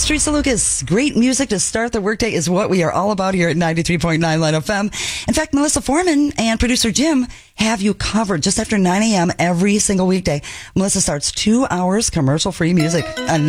It's Teresa Lucas. Great music to start the workday is what we are all about here at 93.9 Light FM. In fact, Melissa Foreman and producer Jim have you covered just after 9 a.m. every single weekday. Melissa starts 2 hours commercial-free music on